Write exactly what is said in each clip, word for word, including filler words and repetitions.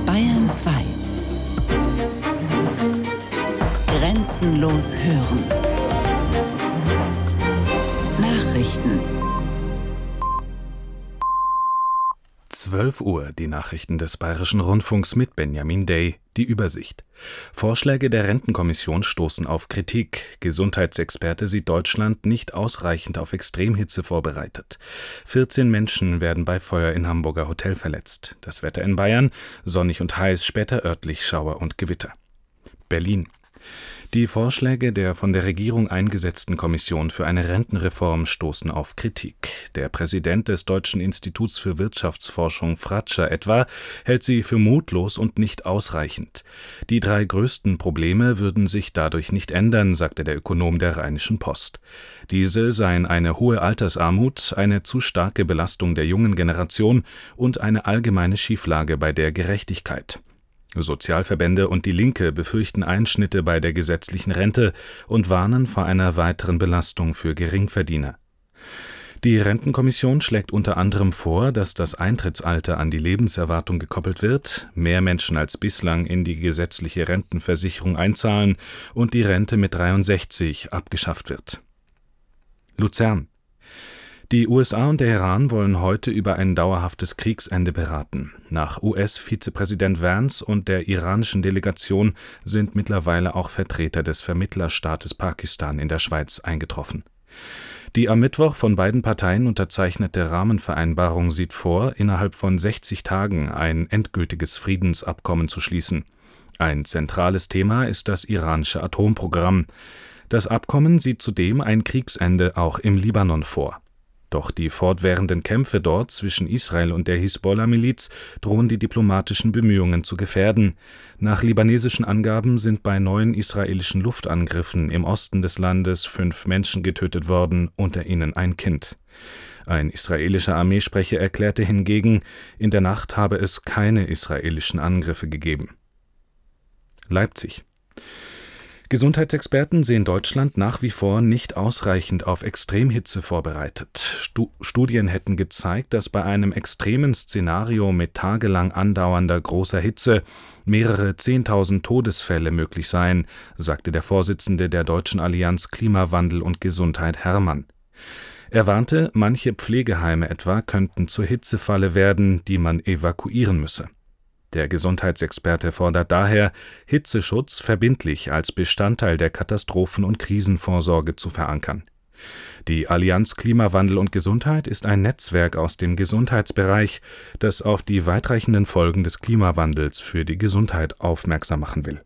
Bayern zwei. Grenzenlos hören. Nachrichten. zwölf Uhr, die Nachrichten des Bayerischen Rundfunks mit Benjamin Day, die Übersicht. Vorschläge der Rentenkommission stoßen auf Kritik. Gesundheitsexperte sieht Deutschland nicht ausreichend auf Extremhitze vorbereitet. vierzehn Menschen werden bei Feuer in Hamburger Hotel verletzt. Das Wetter in Bayern: sonnig und heiß, später örtlich Schauer und Gewitter. Berlin. Die Vorschläge der von der Regierung eingesetzten Kommission für eine Rentenreform stoßen auf Kritik. Der Präsident des Deutschen Instituts für Wirtschaftsforschung, Fratscher etwa, hält sie für mutlos und nicht ausreichend. Die drei größten Probleme würden sich dadurch nicht ändern, sagte der Ökonom der Rheinischen Post. Diese seien eine hohe Altersarmut, eine zu starke Belastung der jungen Generation und eine allgemeine Schieflage bei der Gerechtigkeit. Sozialverbände und die Linke befürchten Einschnitte bei der gesetzlichen Rente und warnen vor einer weiteren Belastung für Geringverdiener. Die Rentenkommission schlägt unter anderem vor, dass das Eintrittsalter an die Lebenserwartung gekoppelt wird, mehr Menschen als bislang in die gesetzliche Rentenversicherung einzahlen und die Rente mit dreiundsechzig abgeschafft wird. Luzern. Die U S A und der Iran wollen heute über ein dauerhaftes Kriegsende beraten. Nach U S-Vizepräsident Vance und der iranischen Delegation sind mittlerweile auch Vertreter des Vermittlerstaates Pakistan in der Schweiz eingetroffen. Die am Mittwoch von beiden Parteien unterzeichnete Rahmenvereinbarung sieht vor, innerhalb von sechzig Tagen ein endgültiges Friedensabkommen zu schließen. Ein zentrales Thema ist das iranische Atomprogramm. Das Abkommen sieht zudem ein Kriegsende auch im Libanon vor. Doch die fortwährenden Kämpfe dort zwischen Israel und der Hisbollah-Miliz drohen die diplomatischen Bemühungen zu gefährden. Nach libanesischen Angaben sind bei neun israelischen Luftangriffen im Osten des Landes fünf Menschen getötet worden, unter ihnen ein Kind. Ein israelischer Armeesprecher erklärte hingegen, in der Nacht habe es keine israelischen Angriffe gegeben. Leipzig. Gesundheitsexperten sehen Deutschland nach wie vor nicht ausreichend auf Extremhitze vorbereitet. Stu- Studien hätten gezeigt, dass bei einem extremen Szenario mit tagelang andauernder großer Hitze mehrere zehntausend Todesfälle möglich seien, sagte der Vorsitzende der Deutschen Allianz Klimawandel und Gesundheit Hermann. Er warnte, manche Pflegeheime etwa könnten zur Hitzefalle werden, die man evakuieren müsse. Der Gesundheitsexperte fordert daher, Hitzeschutz verbindlich als Bestandteil der Katastrophen- und Krisenvorsorge zu verankern. Die Allianz Klimawandel und Gesundheit ist ein Netzwerk aus dem Gesundheitsbereich, das auf die weitreichenden Folgen des Klimawandels für die Gesundheit aufmerksam machen will.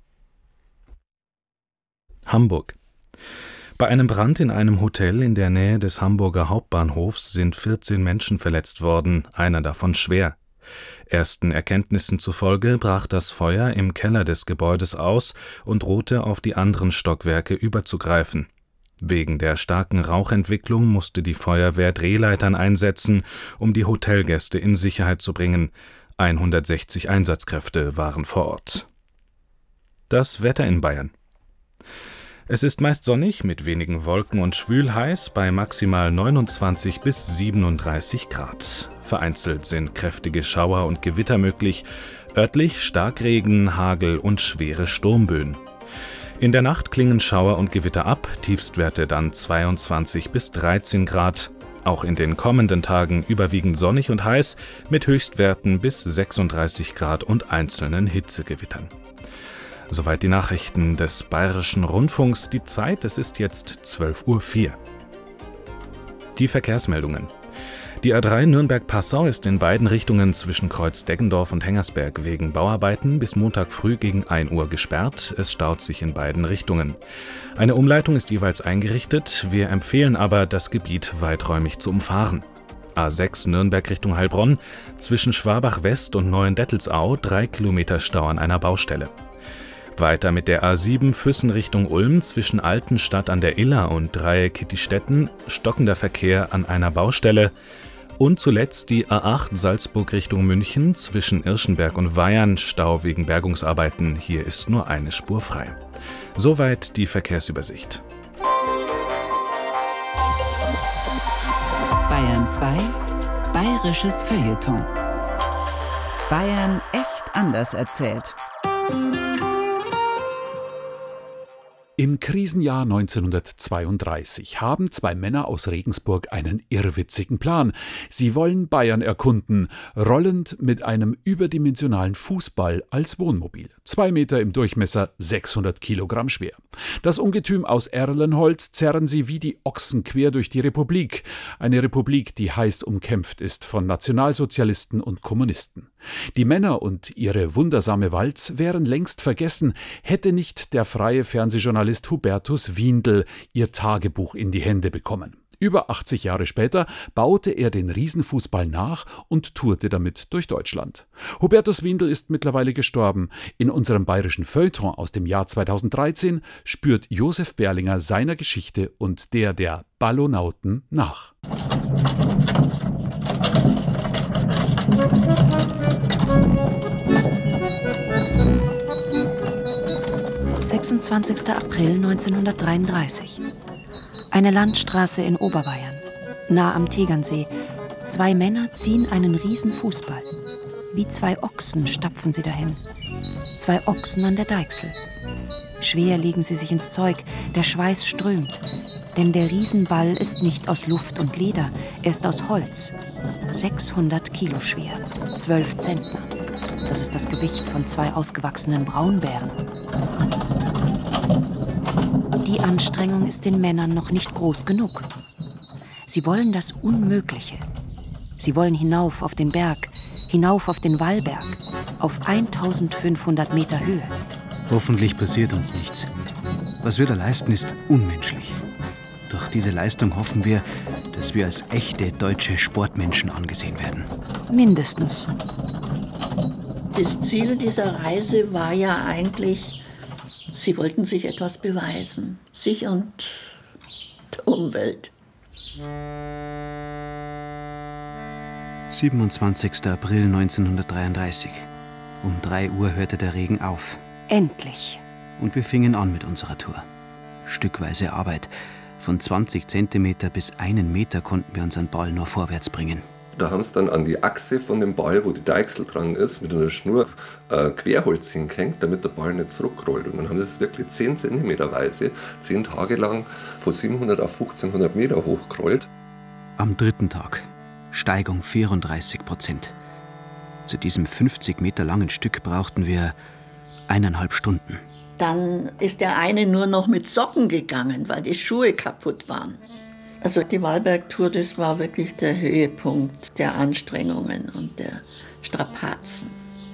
Hamburg. Bei einem Brand in einem Hotel in der Nähe des Hamburger Hauptbahnhofs sind vierzehn Menschen verletzt worden, einer davon schwer. Ersten Erkenntnissen zufolge brach das Feuer im Keller des Gebäudes aus und drohte auf die anderen Stockwerke überzugreifen. Wegen der starken Rauchentwicklung musste die Feuerwehr Drehleitern einsetzen, um die Hotelgäste in Sicherheit zu bringen. hundertsechzig Einsatzkräfte waren vor Ort. Das Wetter in Bayern. Es ist meist sonnig mit wenigen Wolken und schwül heiß bei maximal neunundzwanzig bis siebenunddreißig Grad. Vereinzelt sind kräftige Schauer und Gewitter möglich, örtlich Starkregen, Hagel und schwere Sturmböen. In der Nacht klingen Schauer und Gewitter ab, Tiefstwerte dann zweiundzwanzig bis dreizehn Grad. Auch in den kommenden Tagen überwiegend sonnig und heiß mit Höchstwerten bis sechsunddreißig Grad und einzelnen Hitzegewittern. Soweit die Nachrichten des Bayerischen Rundfunks. Die Zeit, es ist jetzt zwölf Uhr vier. Die Verkehrsmeldungen. Die A drei Nürnberg-Passau ist in beiden Richtungen zwischen Kreuz Deggendorf und Hengersberg wegen Bauarbeiten bis Montag früh gegen ein Uhr gesperrt. Es staut sich in beiden Richtungen. Eine Umleitung ist jeweils eingerichtet. Wir empfehlen aber, das Gebiet weiträumig zu umfahren. A sechs Nürnberg Richtung Heilbronn, zwischen Schwabach West und Neuendettelsau drei Kilometer Stau an einer Baustelle. Weiter mit der A sieben Füssen Richtung Ulm zwischen Altenstadt an der Iller und Dreieck-Kittistetten, stockender Verkehr an einer Baustelle. Und zuletzt die A acht Salzburg Richtung München zwischen Irschenberg und Weyern, Stau wegen Bergungsarbeiten. Hier ist nur eine Spur frei. Soweit die Verkehrsübersicht. Bayern zwei. Bayerisches Feuilleton. Bayern echt anders erzählt. Im Krisenjahr neunzehnhundertzweiunddreißig haben zwei Männer aus Regensburg einen irrwitzigen Plan. Sie wollen Bayern erkunden, rollend mit einem überdimensionalen Fußball als Wohnmobil. Zwei Meter im Durchmesser, sechshundert Kilogramm schwer. Das Ungetüm aus Erlenholz zerren sie wie die Ochsen quer durch die Republik. Eine Republik, die heiß umkämpft ist von Nationalsozialisten und Kommunisten. Die Männer und ihre wundersame Walz wären längst vergessen, hätte nicht der freie Fernsehjournalist Hubertus Windl ihr Tagebuch in die Hände bekommen. Über achtzig Jahre später baute er den Riesenfußball nach und tourte damit durch Deutschland. Hubertus Windl ist mittlerweile gestorben. In unserem bayerischen Feuilleton aus dem Jahr zweitausenddreizehn spürt Josef Berlinger seiner Geschichte und der der Ballonauten nach. sechsundzwanzigster April neunzehnhundertdreiunddreißig. Eine Landstraße in Oberbayern, nah am Tegernsee. Zwei Männer ziehen einen Riesenfußball. Wie zwei Ochsen stapfen sie dahin. Zwei Ochsen an der Deichsel. Schwer legen sie sich ins Zeug, der Schweiß strömt. Denn der Riesenball ist nicht aus Luft und Leder, er ist aus Holz. sechshundert Kilo schwer, zwölf Zentner. Das ist das Gewicht von zwei ausgewachsenen Braunbären. Die Anstrengung ist den Männern noch nicht groß genug. Sie wollen das Unmögliche. Sie wollen hinauf auf den Berg, hinauf auf den Wallberg, auf eintausendfünfhundert Meter Höhe. Hoffentlich passiert uns nichts. Was wir da leisten, ist unmenschlich. Durch diese Leistung hoffen wir, dass wir als echte deutsche Sportmenschen angesehen werden. Mindestens. Das Ziel dieser Reise war ja eigentlich, sie wollten sich etwas beweisen, sich und der Umwelt. siebenundzwanzigster April neunzehnhundertdreiunddreißig. Um drei Uhr hörte der Regen auf. Endlich. Und wir fingen an mit unserer Tour. Stückweise Arbeit. Von zwanzig Zentimeter bis einen Meter konnten wir unseren Ball nur vorwärts bringen. Da haben sie dann an die Achse von dem Ball, wo die Deichsel dran ist, mit einer Schnur äh, Querholz hingehängt, damit der Ball nicht zurückrollt. Und dann haben sie es wirklich zehn Zentimeter weise, zehn Tage lang von siebenhundert auf fünfzehnhundert Meter hochgerollt. Am dritten Tag Steigung vierunddreißig Prozent. Zu diesem fünfzig Meter langen Stück brauchten wir eineinhalb Stunden. Dann ist der eine nur noch mit Socken gegangen, weil die Schuhe kaputt waren. Also die Wallberg-Tour, das war wirklich der Höhepunkt der Anstrengungen und der Strapazen.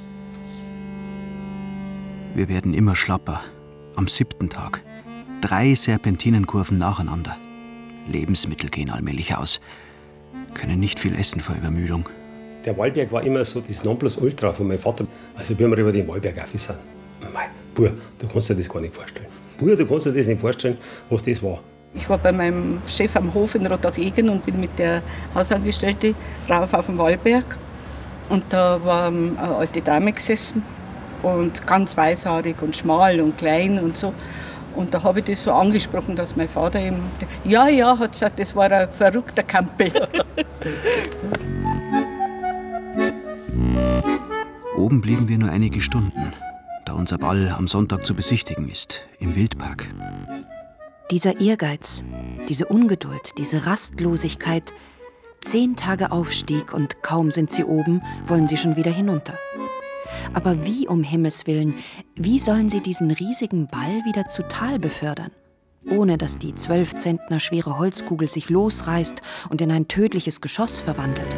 Wir werden immer schlapper. Am siebten Tag. Drei Serpentinenkurven nacheinander. Lebensmittel gehen allmählich aus. Können nicht viel essen vor Übermüdung. Der Wallberg war immer so das Nonplusultra von meinem Vater. Also wie wir über den Wallberg rauf sind. Mei, Bur, du kannst dir das gar nicht vorstellen. Bur, du kannst dir das nicht vorstellen, was das war. Ich war bei meinem Chef am Hof in Rottach-Egen und bin mit der Hausangestellten rauf auf den Wallberg. Und da war eine alte Dame gesessen und ganz weißhaarig und schmal und klein und so. Und da habe ich das so angesprochen, dass mein Vater eben, ja, ja, hat gesagt, das war ein verrückter Kampel. Oben blieben wir nur einige Stunden, da unser Ball am Sonntag zu besichtigen ist, im Wildpark. Dieser Ehrgeiz, diese Ungeduld, diese Rastlosigkeit, zehn Tage Aufstieg und kaum sind sie oben, wollen sie schon wieder hinunter. Aber wie um Himmels Willen, wie sollen sie diesen riesigen Ball wieder zu Tal befördern, ohne dass die zwölf Zentner schwere Holzkugel sich losreißt und in ein tödliches Geschoss verwandelt?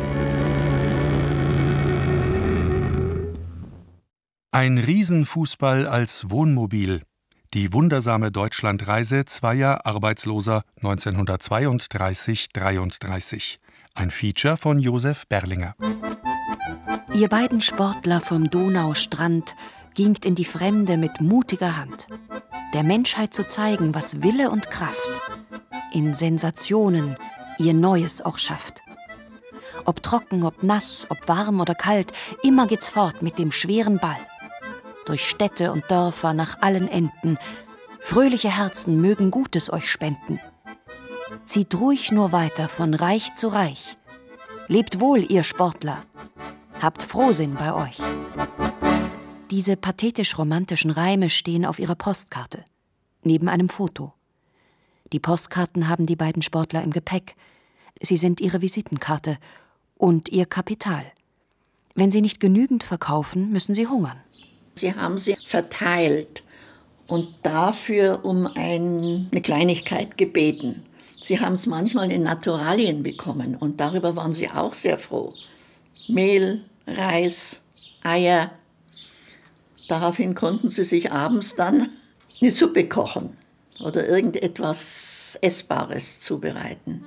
Ein Riesenfußball als Wohnmobil. Die wundersame Deutschlandreise zweier Arbeitsloser neunzehnhundertzweiunddreißig dreiunddreißig. Ein Feature von Josef Berlinger. Ihr beiden Sportler vom Donaustrand gingt in die Fremde mit mutiger Hand. Der Menschheit zu zeigen, was Wille und Kraft in Sensationen ihr Neues auch schafft. Ob trocken, ob nass, ob warm oder kalt, immer geht's fort mit dem schweren Ball. Durch Städte und Dörfer nach allen Enden. Fröhliche Herzen mögen Gutes euch spenden. Zieht ruhig nur weiter von Reich zu Reich. Lebt wohl, ihr Sportler. Habt Frohsinn bei euch. Diese pathetisch-romantischen Reime stehen auf ihrer Postkarte, neben einem Foto. Die Postkarten haben die beiden Sportler im Gepäck. Sie sind ihre Visitenkarte und ihr Kapital. Wenn sie nicht genügend verkaufen, müssen sie hungern. Sie haben sie verteilt und dafür um ein, eine Kleinigkeit gebeten. Sie haben es manchmal in Naturalien bekommen und darüber waren sie auch sehr froh. Mehl, Reis, Eier. Daraufhin konnten sie sich abends dann eine Suppe kochen oder irgendetwas Essbares zubereiten.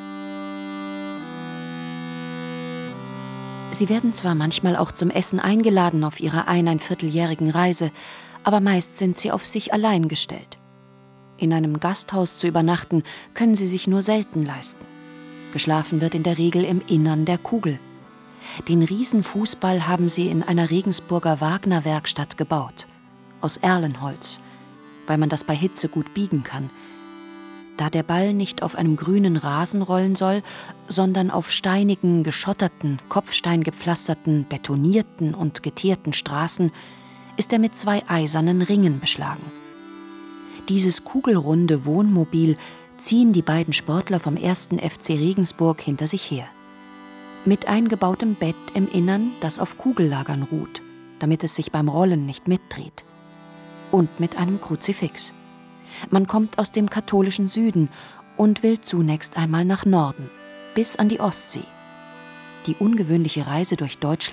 Sie werden zwar manchmal auch zum Essen eingeladen auf ihrer eineinvierteljährigen Reise, aber meist sind sie auf sich allein gestellt. In einem Gasthaus zu übernachten, können sie sich nur selten leisten. Geschlafen wird in der Regel im Innern der Kugel. Den Riesenfußball haben sie in einer Regensburger Wagner-Werkstatt gebaut, aus Erlenholz, weil man das bei Hitze gut biegen kann. Da der Ball nicht auf einem grünen Rasen rollen soll, sondern auf steinigen, geschotterten, kopfsteingepflasterten, betonierten und getierten Straßen, ist er mit zwei eisernen Ringen beschlagen. Dieses kugelrunde Wohnmobil ziehen die beiden Sportler vom ersten F C Regensburg hinter sich her. Mit eingebautem Bett im Innern, das auf Kugellagern ruht, damit es sich beim Rollen nicht mitdreht. Und mit einem Kruzifix. Man kommt aus dem katholischen Süden und will zunächst einmal nach Norden, bis an die Ostsee. Die ungewöhnliche Reise durch Deutschland